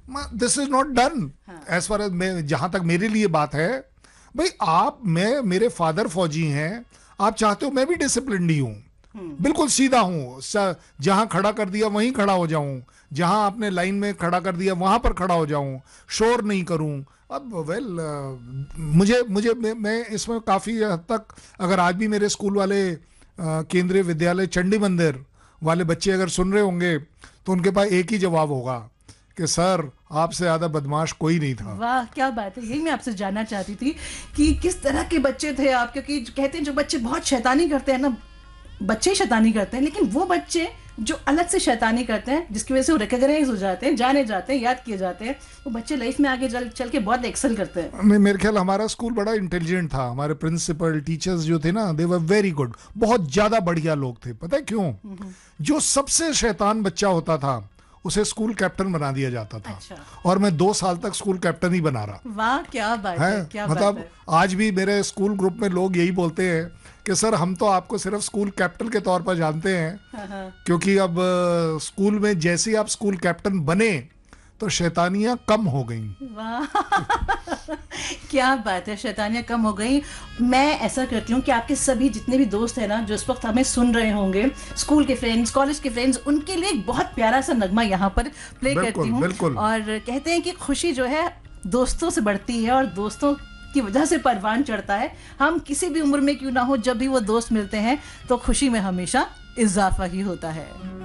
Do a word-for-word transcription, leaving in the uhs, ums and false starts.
This is not done as far as मैं, जहां तक मेरे लिए बात है भाई, आप मैं मेरे फादर फौजी हैं, आप चाहते हो मैं भी डिसिप्लिन्ड ही हूँ, बिल्कुल सीधा हूँ, जहां खड़ा कर दिया वहीं खड़ा हो जाऊं, जहां आपने लाइन में खड़ा कर दिया वहां पर खड़ा हो जाऊं, शोर नहीं करूं। अब वेल well, मुझे मुझे मैं, मैं इसमें काफ़ी हद तक, अगर आज भी मेरे स्कूल वाले केंद्रीय विद्यालय चंडी मंदिर वाले बच्चे अगर सुन रहे होंगे तो उनके पास एक ही जवाब होगा कि सर आपसे ज़्यादा बदमाश कोई नहीं था। वाह क्या बात है, यही मैं आपसे जानना चाहती थी कि किस तरह के बच्चे थे आप, क्योंकि कहते हैं जो बच्चे बहुत शैतानी करते हैं ना, बच्चे शैतानी करते हैं, लेकिन वो बच्चे जो अलग से शैतानी करते हैं जिसकी वजह से वो रिकॉग्नाइज हो जाते हैं, जाने जाते हैं, याद किए जाते हैं, वो बच्चे लाइफ में आगे चल चल के बहुत एक्सेल करते हैं। मैं मेरे ख्याल हमारा स्कूल बड़ा इंटेलिजेंट था, हमारे प्रिंसिपल टीचर्स जो थे ना, दे वर वेरी गुड, बहुत ज्यादा बढ़िया लोग थे। पता है क्यों? जो सबसे शैतान बच्चा होता था उसे स्कूल कैप्टन बना दिया जाता था। अच्छा। और मैं दो साल तक स्कूल कैप्टन ही बना रहा। वाह क्या बात है, क्या मतलब बात है। आज भी मेरे स्कूल ग्रुप में लोग यही बोलते हैं कि सर हम तो आपको सिर्फ स्कूल कैप्टन के तौर पर जानते हैं, हाँ। क्योंकि अब स्कूल में जैसे ही आप स्कूल कैप्टन बने तो शैतानियां कम हो गई। वाह क्या बात है, शैतानियां कम हो गई। मैं ऐसा करती हूँ कि आपके सभी जितने भी दोस्त हैं ना जो इस वक्त हमें सुन रहे होंगे, स्कूल के फ्रेंड्स, कॉलेज के फ्रेंड्स, उनके लिए एक बहुत प्यारा सा नगमा यहाँ पर प्ले करती हूँ। और कहते हैं कि खुशी जो है दोस्तों से बढ़ती है और दोस्तों की वजह से परवान चढ़ता है। हम किसी भी उम्र में क्यों ना हो, जब भी वो दोस्त मिलते हैं तो खुशी में हमेशा इजाफा ही होता है।